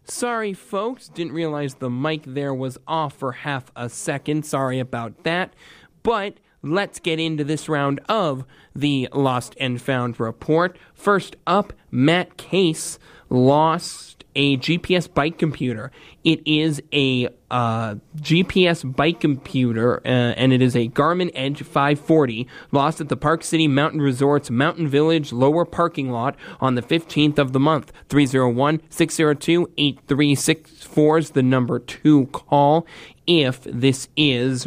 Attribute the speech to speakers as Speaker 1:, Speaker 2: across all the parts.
Speaker 1: Sorry, folks. Didn't realize the mic there was off for half a second. Sorry about that. But let's get into this round of the Lost and Found report. First up, Matt Case lost a GPS bike computer. It is a GPS bike computer, and it is a Garmin Edge 540, lost at the Park City Mountain Resort's Mountain Village lower parking lot on the 15th of the month. 301-602-8364 is the number to call if this is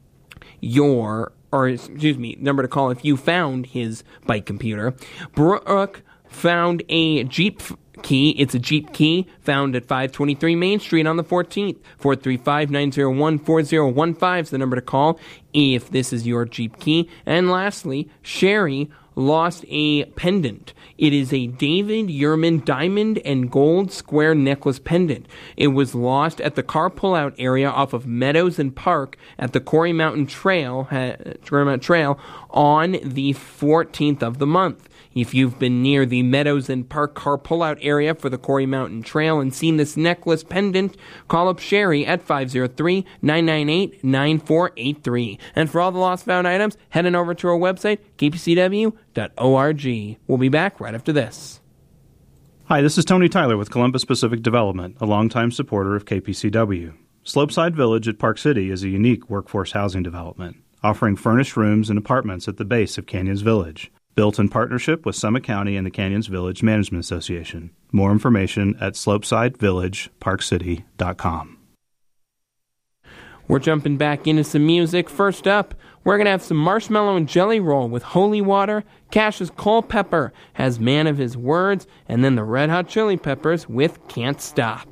Speaker 1: number to call if you found his bike computer. Brooke found a Jeep key. It's a Jeep key found at 523 Main Street on the 14th. 435-901-4015 is the number to call if this is your Jeep key. And lastly, Sherry lost a pendant. It is a David Yurman diamond and gold square necklace pendant. It was lost at the car pullout area off of Meadows and Park at the Quarry Mountain Trail on the 14th of the month. If you've been near the Meadows and Park car pullout area for the Quarry Mountain Trail and seen this necklace pendant, call up Sherry at 503-998-9483. And for all the lost found items, head on over to our website, kpcw.org. We'll be back right after this.
Speaker 2: Hi, this is Tony Tyler with Columbus Pacific Development, a longtime supporter of KPCW. Slopeside Village at Park City is a unique workforce housing development, offering furnished rooms and apartments at the base of Canyons Village. Built in partnership with Summit County and the Canyons Village Management Association. More information at slopesidevillageparkcity.com.
Speaker 1: We're jumping back into some music. First up, we're going to have some Marshmallow and Jelly Roll with Holy Water. Cash's Culpepper has Man of His Words. And then the Red Hot Chili Peppers with Can't Stop.